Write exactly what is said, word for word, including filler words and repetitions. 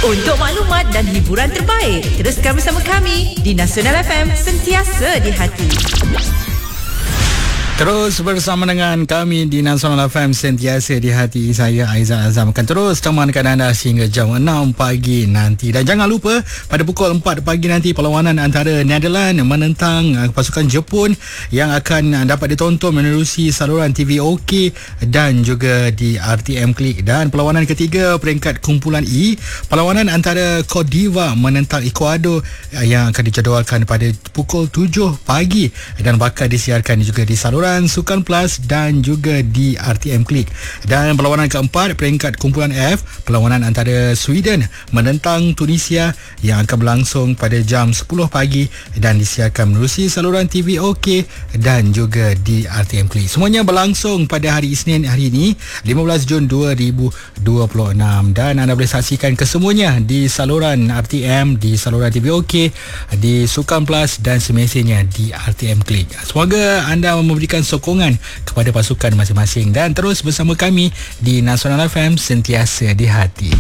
Untuk maklumat dan hiburan terbaik, teruskan bersama kami di Nasional F M, sentiasa di hati. Terus bersama dengan kami di Nasional F M, sentiasa di hati. Saya Aizat Azam akan terus temankan anda sehingga jam enam pagi nanti. Dan jangan lupa, pada pukul empat pagi nanti, perlawanan antara Netherlands menentang uh, pasukan Jepun yang akan uh, dapat ditonton menerusi saluran T V OK dan juga di R T M Klik. Dan perlawanan ketiga peringkat kumpulan E, perlawanan antara Cote d'Ivoire menentang Ecuador uh, yang akan dijadualkan pada pukul tujuh pagi dan bakal disiarkan juga di saluran Sukan Plus dan juga di R T M Klik. Dan perlawanan keempat peringkat kumpulan F, perlawanan antara Sweden menentang Tunisia yang akan berlangsung pada jam sepuluh pagi dan disiarkan menerusi saluran T V OK dan juga di R T M Klik. Semuanya berlangsung pada hari Isnin hari ini, lima belas Jun dua ribu dua puluh enam, dan anda boleh saksikan kesemuanya di saluran R T M, di saluran T V OK, di Sukan Plus dan semestinya di R T M Klik. Semoga anda memberikan sokongan kepada pasukan masing-masing dan terus bersama kami di Nasional F M, sentiasa di hati.